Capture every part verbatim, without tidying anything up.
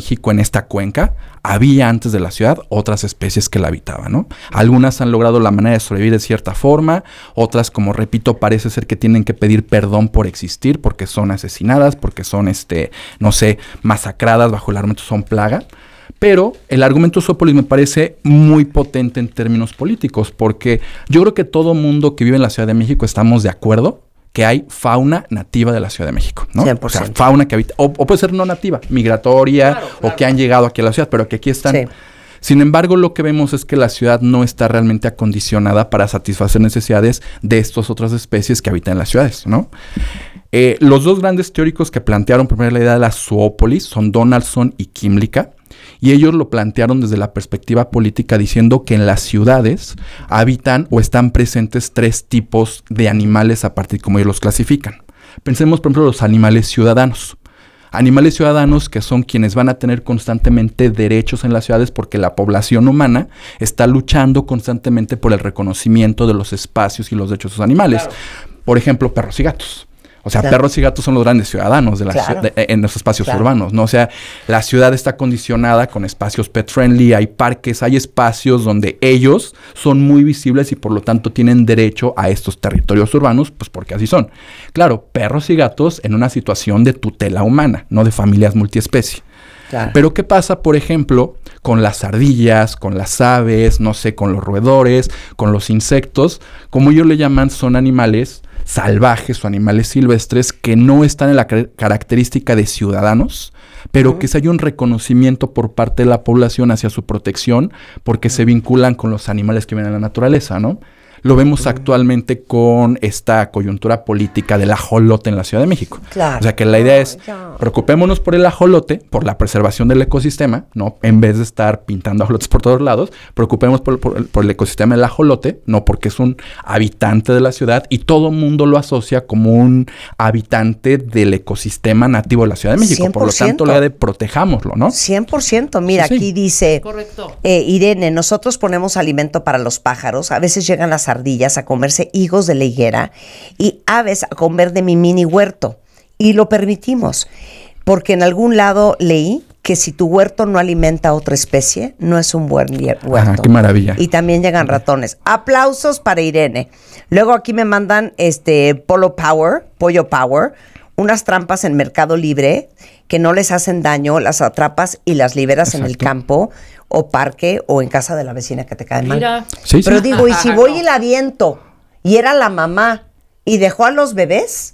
México, en esta cuenca, había antes de la ciudad otras especies que la habitaban, ¿no? Algunas han logrado la manera de sobrevivir de cierta forma, otras, como repito, parece ser que tienen que pedir perdón por existir, porque son asesinadas, porque son, este, no sé, masacradas bajo el argumento son plaga. Pero el argumento Zoopolis me parece muy potente en términos políticos, porque yo creo que todo mundo que vive en la Ciudad de México estamos de acuerdo que hay fauna nativa de la Ciudad de México, ¿no? cien por ciento. O sea, fauna que habita, o, o puede ser no nativa, migratoria, claro, claro, o que han llegado aquí a la ciudad, pero que aquí están. Sí. Sin embargo, lo que vemos es que la ciudad no está realmente acondicionada para satisfacer necesidades de estas otras especies que habitan en las ciudades, ¿no? Eh, los dos grandes teóricos que plantearon primero la idea de la zoópolis son Donaldson y Kymlicka, y ellos lo plantearon desde la perspectiva política diciendo que en las ciudades habitan o están presentes tres tipos de animales a partir de cómo ellos los clasifican. Pensemos, por ejemplo, los animales ciudadanos. Animales ciudadanos que son quienes van a tener constantemente derechos en las ciudades porque la población humana está luchando constantemente por el reconocimiento de los espacios y los derechos de sus animales. Claro. Por ejemplo, perros y gatos. O sea, claro. perros y gatos son los grandes ciudadanos de la claro. de, en los espacios claro. urbanos, ¿no? O sea, la ciudad está condicionada con espacios pet friendly, hay parques, hay espacios donde ellos son muy visibles y por lo tanto tienen derecho a estos territorios urbanos, pues porque así son. Claro, perros y gatos en una situación de tutela humana, no de familias multiespecie. Claro. Pero ¿qué pasa, por ejemplo, con las ardillas, con las aves, no sé, con los roedores, con los insectos? Como ellos le llaman, son animales salvajes o animales silvestres que no están en la car- característica de ciudadanos, pero uh-huh. que si hay un reconocimiento por parte de la población hacia su protección, porque uh-huh. se vinculan con los animales que viven en la naturaleza, ¿no? Lo vemos uh-huh. actualmente con esta coyuntura política del ajolote en la Ciudad de México. Claro. O sea que la idea es, preocupémonos por el ajolote, por la preservación del ecosistema, ¿no? En vez de estar pintando ajolotes por todos lados, preocupémonos por, por, por el ecosistema del ajolote, no porque es un habitante de la ciudad y todo mundo lo asocia como un habitante del ecosistema nativo de la Ciudad de México. cien por ciento. Por lo tanto, la idea de protejámoslo, ¿no? cien por ciento. Mira, sí, sí. Aquí dice, correcto. Eh, Irene, nosotros ponemos alimento para los pájaros, a veces llegan las ardillas a comerse higos de la higuera y aves a comer de mi mini huerto y lo permitimos porque en algún lado leí que si tu huerto no alimenta a otra especie no es un buen huerto. Ajá, qué maravilla. Y también llegan ratones. Aplausos para Irene. Luego aquí me mandan este Polo Power, Pollo Power, unas trampas en Mercado Libre que no les hacen daño, las atrapas y las liberas Exacto. en el campo o parque o en casa de la vecina que te cae mal. Mira. Sí, Pero sí. digo, ¿y si voy y la aviento y era la mamá y dejó a los bebés?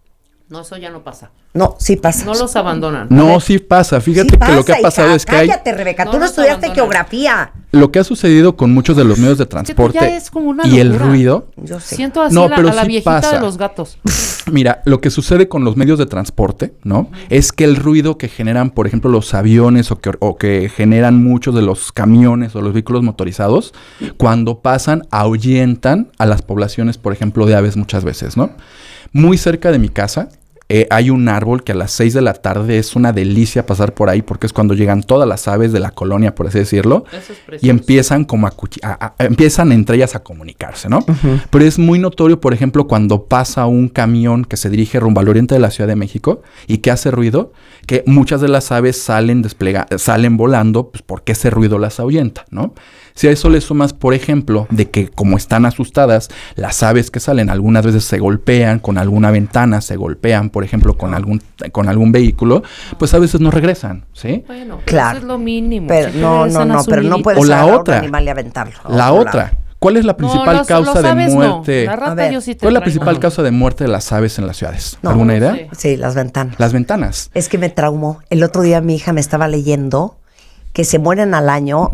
No, eso ya no pasa. No, sí pasa. No los abandonan. No, sí pasa. Fíjate sí que pasa, lo que ha pasado hija, es que cállate, hay... Cállate, Rebeca. No, tú no estudiaste geografía. Lo que ha sucedido con muchos de los medios de transporte ya es como una y locura. El ruido... Yo sé. Siento así no, la, pero a la sí viejita pasa. De los gatos. Mira, lo que sucede con los medios de transporte, ¿no? Uh-huh. Es que el ruido que generan, por ejemplo, los aviones o que, o que generan muchos de los camiones o los vehículos motorizados, cuando pasan, ahuyentan a las poblaciones, por ejemplo, de aves muchas veces, ¿no? Muy cerca de mi casa... Eh, hay un árbol que a las seis de la tarde es una delicia pasar por ahí porque es cuando llegan todas las aves de la colonia, por así decirlo, Eso es y empiezan como a, cuchi- a, a empiezan entre ellas a comunicarse, ¿no? Uh-huh. Pero es muy notorio, por ejemplo, cuando pasa un camión que se dirige rumbo al oriente de la Ciudad de México y que hace ruido, que muchas de las aves salen desplega- salen volando, pues porque ese ruido las ahuyenta, ¿no? Si a eso le sumas, por ejemplo, de que como están asustadas, las aves que salen algunas veces se golpean con alguna ventana, se golpean, por ejemplo, con algún con algún vehículo, pues a veces no regresan, ¿sí? Bueno, claro. Eso es lo mínimo. Pero, si no, no, no, pero no puedes agarrar a un animal y aventarlo. La otra. Lado. ¿Cuál es la principal no, los, causa los de No. muerte? La rata yo sí te ¿Cuál es la traigo. principal no. causa de muerte de las aves en las ciudades? No, ¿Alguna no idea? sé. Sí, las ventanas. Las ventanas. Es que me traumó. El otro día mi hija me estaba leyendo que se mueren al año,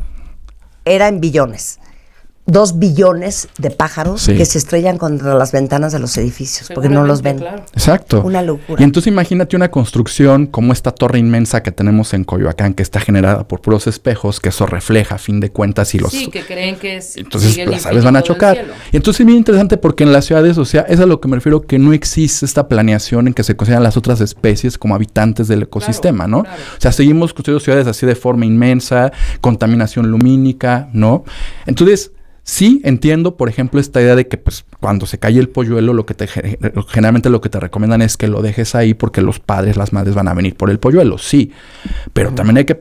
era en billones. Dos billones de pájaros sí. que se estrellan contra las ventanas de los edificios porque no los ven. Claro. Exacto. Una locura. Y entonces imagínate una construcción como esta torre inmensa que tenemos en Coyoacán, que está generada por puros espejos, que eso refleja a fin de cuentas y los... Sí, que creen que es... Entonces las aves van a chocar. Y entonces es bien interesante porque en las ciudades, o sea, es a lo que me refiero, que no existe esta planeación en que se consideran las otras especies como habitantes del ecosistema, claro, ¿no? Claro. O sea, seguimos construyendo ciudades así de forma inmensa, contaminación lumínica, ¿no? Entonces... Sí, entiendo, por ejemplo, esta idea de que pues cuando se cae el polluelo, lo que te generalmente lo que te recomiendan es que lo dejes ahí porque los padres, las madres van a venir por el polluelo, sí. Pero también hay que